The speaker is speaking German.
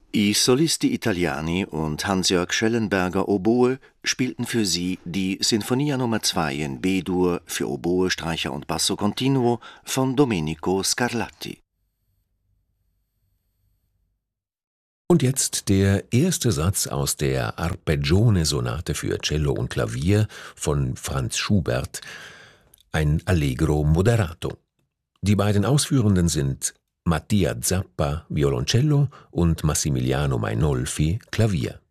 I Solisti Italiani und Hans-Jörg Schellenberger Oboe spielten für sie die Sinfonia Nummer 2 in B-Dur für Oboe, Streicher und Basso continuo von Domenico Scarlatti. Und jetzt der erste Satz aus der Arpeggione-Sonate für Cello und Klavier von Franz Schubert, ein Allegro moderato. Die beiden Ausführenden sind Mattia Zappa, Violoncello, und Massimiliano Mainolfi, Klavier.